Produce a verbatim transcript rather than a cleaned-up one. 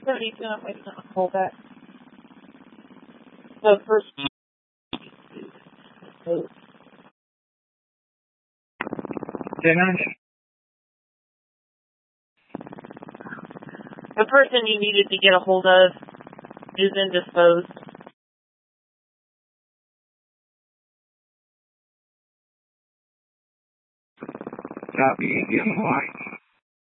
seventy-two, I'm waiting on a call back. The first. Dinner? The person you needed to get a hold of is indisposed. Copy. Why?